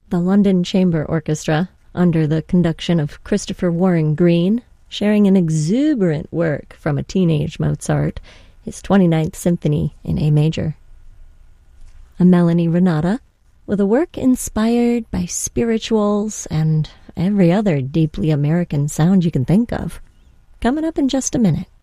The London Chamber Orchestra, under the conduction of Christopher Warren Green, sharing an exuberant work from a teenage Mozart, his 29th Symphony in A major. A Melanie Renata, with a work inspired by spirituals and every other deeply American sound you can think of. Coming up in just a minute.